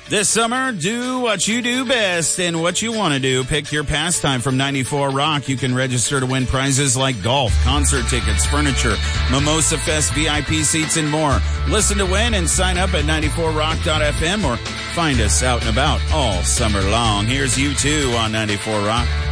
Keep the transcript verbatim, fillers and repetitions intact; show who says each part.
Speaker 1: This summer, do what you do best and what you want to do. Pick your pastime from ninety-four Rock. You can register to win prizes like golf, concert tickets, furniture, Mimosa Fest V I P seats, and more. Listen to win and sign up at ninety-four rock dot f m or find us out and about all summer long. Here's U two on ninety-four Rock.